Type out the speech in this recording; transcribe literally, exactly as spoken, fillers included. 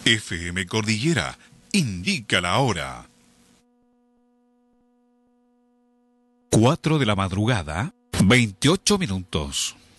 F M Cordillera indica la hora. Cuatro de la madrugada, veintiocho minutos.